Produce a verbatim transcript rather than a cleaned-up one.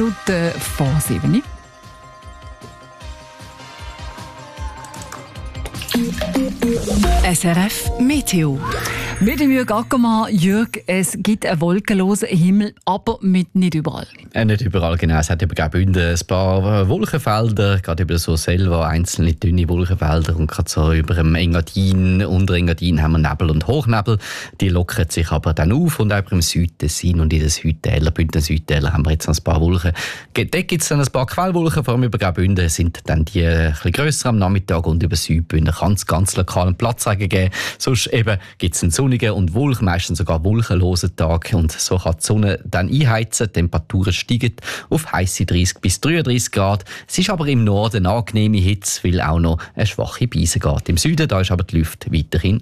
Minuten vor sieben. S R F Meteo. Mit dem Jürg Ackermann. Jürg, es gibt einen wolkenlosen Himmel, aber mit nicht überall. Äh, nicht überall, genau. Es hat über Graubünden ein paar Wolkenfelder, gerade über so selber einzelne dünne Wolkenfelder und gerade so über dem Engadin, unter Engadin haben wir Nebel und Hochnebel. Die lockern sich aber dann auf und auch über dem Südtessin und in den Südtäler, Bündner Südtäler haben wir jetzt noch ein paar Wolken. Dort gibt es dann ein paar Quellwolken, vor allem über Graubünden sind dann die ein bisschen grösser am Nachmittag und über Südbünden kann es ganz lokalen Platzregen geben. Sonst eben gibt es einen sonnigen und Wolken, meistens sogar wolkenlosen Tag und so kann die Sonne dann einheizen. Die Temperaturen steigen auf heisse dreißig bis dreiunddreißig Grad. Es ist aber im Norden eine angenehme Hitze, weil auch noch eine schwache Brise geht. Im Süden da ist aber die Luft weiterhin